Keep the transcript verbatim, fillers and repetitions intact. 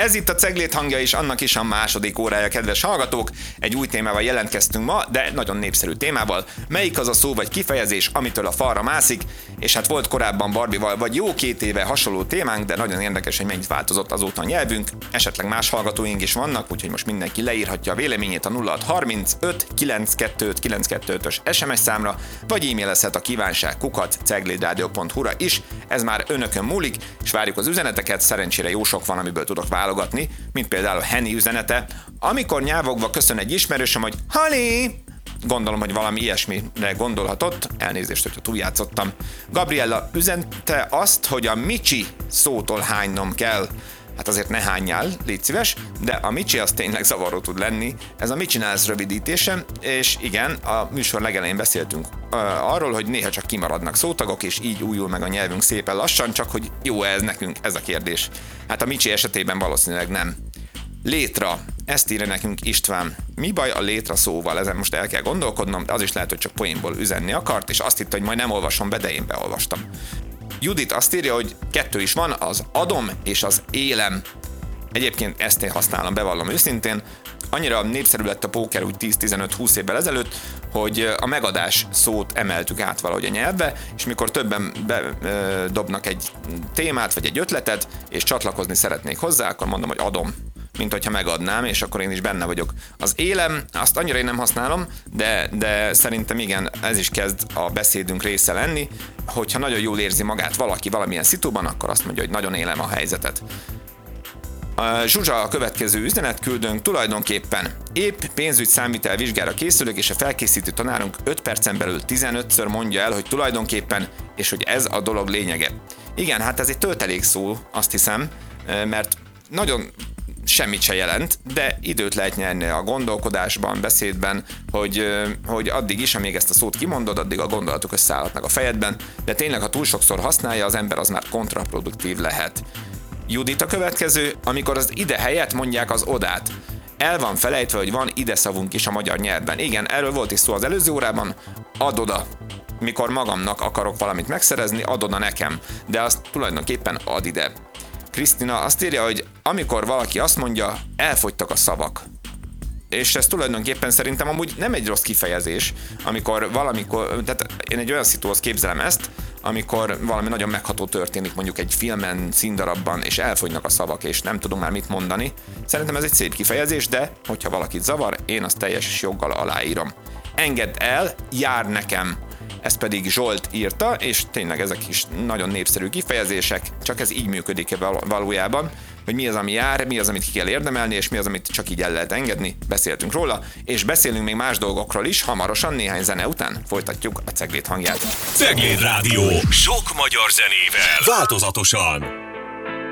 Ez itt a Ceglét hangja, és annak is a második órája, kedves hallgatók. Egy új témával jelentkeztünk ma, de nagyon népszerű témával. Melyik az a szó vagy kifejezés, amitől a falra mászik? És hát volt korábban Barbival vagy jó két éve hasonló témánk, de nagyon érdekes, hogy mennyit változott azóta a nyelvünk. Esetleg más hallgatóink is vannak, úgyhogy most mindenki leírhatja a véleményét a nulla hat harmincöt kilencszázkettőt kilencszázkettőt-ös es em es számra, vagy e-mailezhet a kívánság kukac ceglédradio pont hu-ra is. Ez már önökön múlik, és várjuk az üzeneteket, szerencsére jó sok van, amiből tudok válogatni, mint például a Henny üzenete. Amikor nyávogva köszön egy ismerősöm, hogy Hali! Gondolom, hogy valami ilyesmire gondolhatott, elnézést, hogyha túljátszottam. Gabriella üzente azt, hogy a Micsi szótól hánynom kell. Hát azért ne hányjál, légy szíves, de a Micsi az tényleg zavaró tud lenni. Ez a mit csinálsz rövidítése, és igen, a műsor legelején beszéltünk uh, arról, hogy néha csak kimaradnak szótagok, és így újul meg a nyelvünk szépen lassan, csak hogy jó ez nekünk, ez a kérdés. Hát a Micsi esetében valószínűleg nem. Létra, ezt írja nekünk István. Mi baj a létra szóval? Ezen most el kell gondolkodnom, de az is lehet, hogy csak poénból üzenni akart, és azt hitt, hogy majd nem olvasom be, de én beolvastam. Judit azt írja, hogy kettő is van, az adom és az élem. Egyébként ezt én használom, bevallom őszintén. Annyira népszerű lett a póker úgy tíz-tizenöt-húsz évvel ezelőtt, hogy a megadás szót emeltük át valahogy a nyelvbe, és mikor többen bedobnak egy témát vagy egy ötletet, és csatlakozni szeretnék hozzá, akkor mondom, hogy adom, mint hogyha megadnám, és akkor én is benne vagyok. Az élem, azt annyira én nem használom, de, de szerintem igen, ez is kezd a beszédünk része lenni, hogyha nagyon jól érzi magát valaki valamilyen szituban, akkor azt mondja, hogy nagyon élem a helyzetet. Zsuzsa a következő üzenet küldünk, tulajdonképpen épp pénzügy számvitel vizsgára készülök, és a felkészítő tanárunk öt percen belül tizenötször mondja el, hogy tulajdonképpen, és hogy ez a dolog lényege. Igen, hát ez egy töltelék szó, azt hiszem, mert nagyon semmit se jelent, de időt lehet nyerni a gondolkodásban, beszédben, hogy, hogy addig is, amíg ezt a szót kimondod, addig a gondolatok összeállhatnak a fejedben, de tényleg, ha túl sokszor használja az ember, az már kontraproduktív lehet. Judit a következő, amikor az ide helyett mondják az odát. El van felejtve, hogy van ide szavunk is a magyar nyelvben. Igen, erről volt is szó az előző órában, ad oda. Mikor magamnak akarok valamit megszerezni, ad oda nekem, de azt tulajdonképpen ad ide. Krisztina azt írja, hogy amikor valaki azt mondja, elfogytak a szavak. És ez tulajdonképpen szerintem amúgy nem egy rossz kifejezés, amikor valamikor, tehát én egy olyan szituációt képzelem ezt, amikor valami nagyon megható történik mondjuk egy filmen, színdarabban, és elfogynak a szavak, és nem tudunk már mit mondani. Szerintem ez egy szép kifejezés, de hogyha valakit zavar, én azt teljes joggal aláírom. Engedd el, jár nekem. Ezt pedig Zsolt írta, és tényleg ezek is nagyon népszerű kifejezések, csak ez így működik valójában, hogy mi az, ami jár, mi az, amit ki kell érdemelni, és mi az, amit csak így el lehet engedni. Beszéltünk róla, és beszélünk még más dolgokról is, hamarosan néhány zene után folytatjuk a Ceglét hangját. Ceglét Rádió, sok magyar zenével, változatosan.